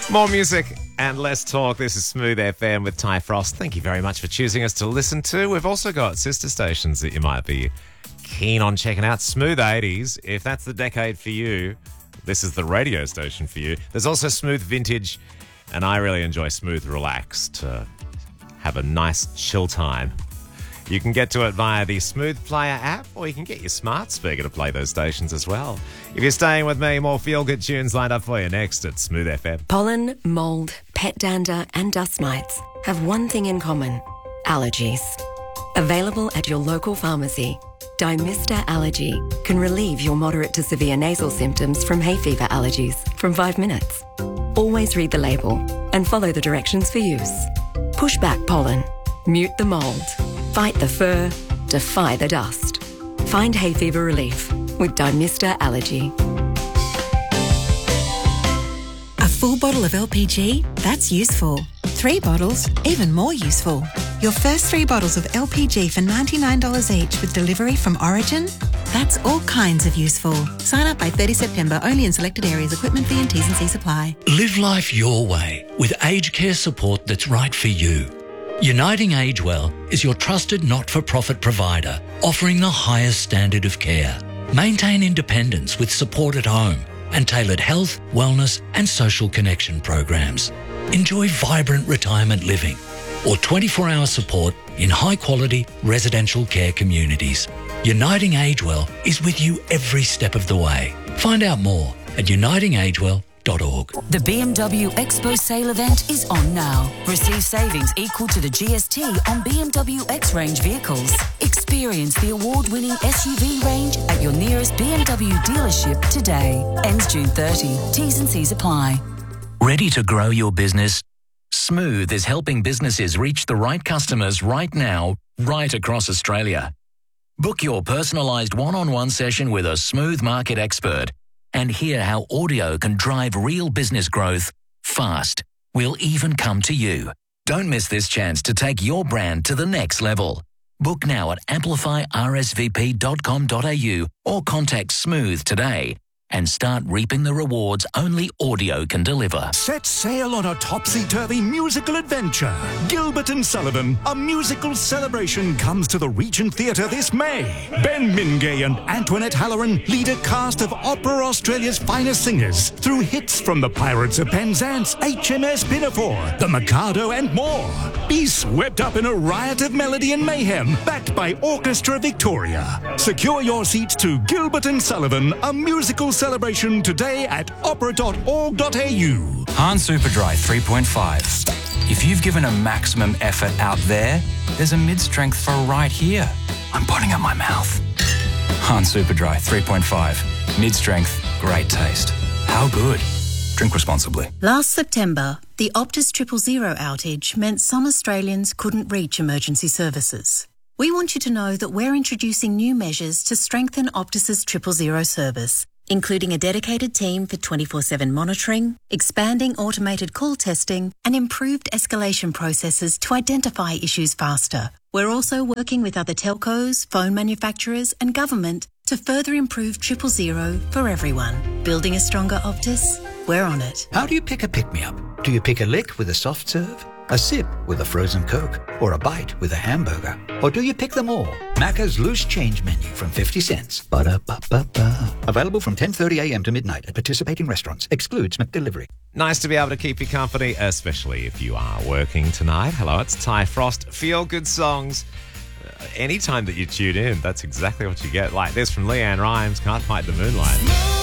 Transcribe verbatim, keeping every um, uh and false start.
More music and less talk. This is Smooth F M with Ty Frost. Thank you very much for choosing us to listen to. We've also got sister stations that you might be keen on checking out. Smooth eighties, if that's the decade for you, this is the radio station for you. There's also Smooth Vintage, and I really enjoy Smooth Relax to have a nice chill time. You can get to it via the Smooth Player app, or you can get your smart speaker to play those stations as well. If you're staying with me, more feel-good tunes lined up for you next at Smooth F M. Pollen, mould, pet dander and dust mites have one thing in common: allergies. Available at your local pharmacy, Dymista Allergy can relieve your moderate to severe nasal symptoms from hay fever allergies from five minutes. Always read the label and follow the directions for use. Push back pollen, mute the mould, fight the fur, defy the dust. Find hay fever relief with Dymista Allergy. A full bottle of L P G? That's useful. Three bottles? Even more useful. Your first three bottles of L P G for ninety-nine dollars each with delivery from Origin? That's all kinds of useful. Sign up by thirtieth September, only in selected areas. Equipment fee and T's and C's apply. Live life your way with aged care support that's right for you. Uniting Agewell is your trusted not-for-profit provider, offering the highest standard of care. Maintain independence with support at home and tailored health, wellness and social connection programs. Enjoy vibrant retirement living or twenty-four hour support in high-quality residential care communities. Uniting Agewell is with you every step of the way. Find out more at uniting agewell dot org. The B M W Expo Sale event is on now. Receive savings equal to the G S T on B M W X-Range vehicles. Experience the award-winning S U V range at your nearest B M W dealership today. Ends June thirtieth. T's and C's apply. Ready to grow your business? Smooth is helping businesses reach the right customers right now, right across Australia. Book your personalised one-on-one session with a Smooth market expert and hear how audio can drive real business growth fast. We'll even come to you. Don't miss this chance to take your brand to the next level. Book now at amplify r s v p dot com dot a u or contact Smooth today and start reaping the rewards only audio can deliver. Set sail on a topsy-turvy musical adventure. Gilbert and Sullivan, a musical celebration, comes to the Regent Theatre this May. Ben Mingay and Antoinette Halloran lead a cast of Opera Australia's finest singers through hits from the Pirates of Penzance, H M S Pinafore, The Mikado and more. Be swept up in a riot of melody and mayhem, backed by Orchestra Victoria. Secure your seats to Gilbert and Sullivan, a musical celebration today at opera dot org dot a u. Han Superdry three point five. If you've given a maximum effort out there, there's a mid-strength for right here. I'm putting up my mouth. Han Superdry three point five. Mid-strength, great taste. How good? Drink responsibly. Last September, the Optus Triple Zero outage meant some Australians couldn't reach emergency services. We want you to know that we're introducing new measures to strengthen Optus's Triple Zero service, including a dedicated team for twenty-four seven monitoring, expanding automated call testing, and improved escalation processes to identify issues faster. We're also working with other telcos, phone manufacturers, and government to further improve Triple Zero for everyone. Building a stronger Optus? We're on it. How do you pick a pick-me-up? Do you pick a lick with a soft serve? A sip with a frozen Coke, or a bite with a hamburger? Or do you pick them all? Macca's Loose Change Menu from fifty cents. Ba-da-ba-ba-ba. Available from ten thirty a m to midnight at participating restaurants. Excludes McDelivery. Nice to be able to keep you company, especially if you are working tonight. Hello, it's Ty Frost. Feel good songs. Uh, anytime that you tune in, that's exactly what you get. Like this from Leanne Rimes, Can't Fight the Moonlight.